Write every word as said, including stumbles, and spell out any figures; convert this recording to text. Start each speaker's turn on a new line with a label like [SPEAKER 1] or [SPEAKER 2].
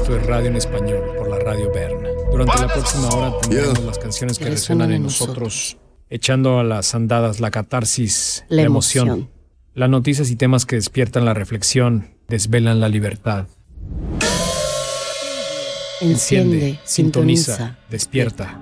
[SPEAKER 1] Esto es Radio en Español por la Radio Berna. Durante la próxima hora tendremos las canciones que resuenan en nosotros, echando a las andadas la catarsis, la, la emoción, emoción, las noticias y temas que despiertan la reflexión, desvelan la libertad.
[SPEAKER 2] Enciende,
[SPEAKER 1] Enciende, sintoniza, despierta.